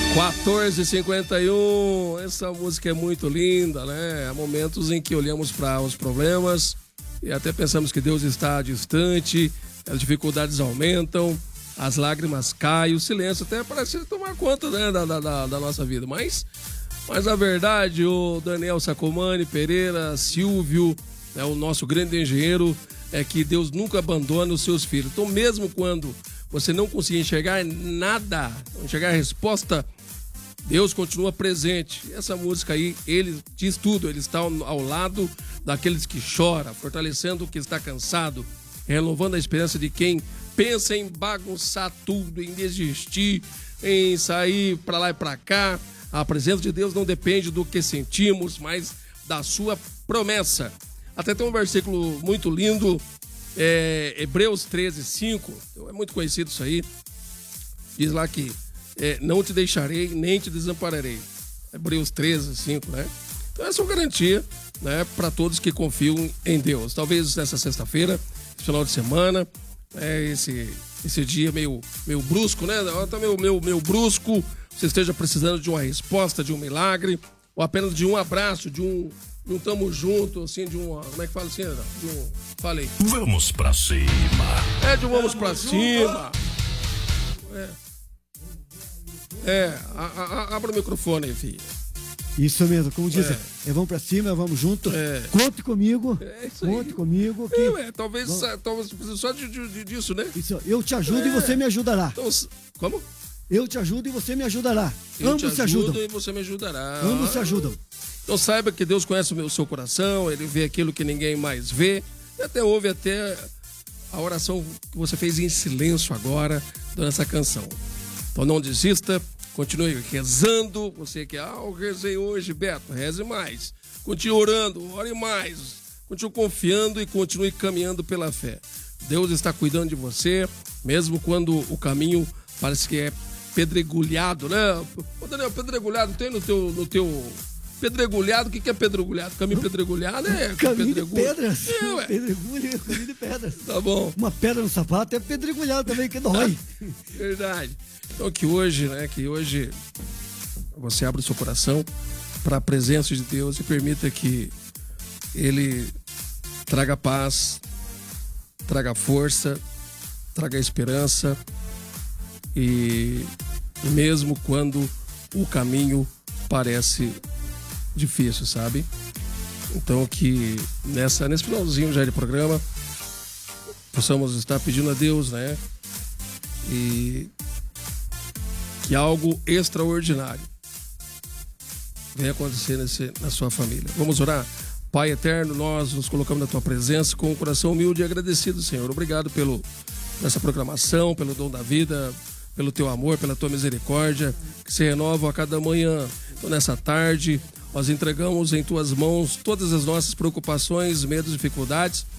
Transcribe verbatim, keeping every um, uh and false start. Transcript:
quatorze e cinquenta e um, essa música é muito linda, né? Há momentos em que olhamos para os problemas e até pensamos que Deus está distante, as dificuldades aumentam, as lágrimas caem, o silêncio até parece tomar conta, né, da, da, da nossa vida. Mas, mas a verdade, o Daniel Sacomani, Pereira, Silvio, né, o nosso grande engenheiro, é que Deus nunca abandona os seus filhos. Então mesmo quando você não conseguir enxergar nada, enxergar a resposta, Deus continua presente. Essa música aí, ele diz tudo. Ele está ao, ao lado daqueles que choram, fortalecendo o que está cansado, renovando a esperança de quem pensa em bagunçar tudo, em desistir, em sair para lá e para cá. A presença de Deus não depende do que sentimos, mas da sua promessa. Até tem um versículo muito lindo, é, Hebreus treze, cinco, é muito conhecido isso aí. Diz lá que É, não te deixarei, nem te desampararei. Hebreus treze, cinco, né? Então essa é uma garantia, né, para todos que confiam em Deus. Talvez nessa sexta-feira, esse final de semana, né, esse, esse dia meio, meio brusco, né? Tá meio, meio, meio brusco, você esteja precisando de uma resposta, de um milagre, ou apenas de um abraço, de um, de um tamo junto, assim, de um... Como é que fala assim, né? De um... Falei. Vamos pra cima. É, de um vamos pra cima. É. É, a, a, abra o microfone aí, filho. Isso mesmo, como diz, É. é, vamos pra cima, vamos junto. É. Conte comigo. É isso aí. Conte comigo. Que... É, ué, talvez, talvez precise só de, de, disso, né? Isso, eu te ajudo É. e você me ajudará. Então, como? Eu te ajudo e você me ajudará. Eu Ambos te se ajudo ajudam. e você me ajudará. Ambos se ajudam. Então saiba que Deus conhece o meu- o seu coração, Ele vê aquilo que ninguém mais vê. E até ouve até a oração que você fez em silêncio agora, durante essa canção. Então não desista. Continue rezando. Você que, ah, eu rezei hoje, Beto, reze mais. Continue orando, ore mais. Continue confiando e continue caminhando pela fé. Deus está cuidando de você, mesmo quando o caminho parece que é pedregulhado, né? Ô, Daniel, pedregulhado tem no teu... No teu... Pedregulhado, o que, que é pedregulhado? Caminho pedregulhado é... Caminho de pedregulho. pedras. É, ué. Pedregulho, caminho de pedras. Tá bom. Uma pedra no sapato é pedregulhado também, que dói. Verdade. Então que hoje, né, que hoje você abra o seu coração para a presença de Deus e permita que Ele traga paz, traga força, traga esperança e mesmo quando o caminho parece difícil, sabe? Então que nessa, nesse finalzinho já de programa possamos estar pedindo a Deus, né? E que algo extraordinário venha acontecer nesse, na sua família. Vamos orar? Pai eterno, nós nos colocamos na tua presença com um coração humilde e agradecido, Senhor. Obrigado pelo, essa programação, pelo dom da vida, pelo teu amor, pela tua misericórdia, que se renova a cada manhã. Então, nessa tarde, nós entregamos em tuas mãos todas as nossas preocupações, medos e dificuldades.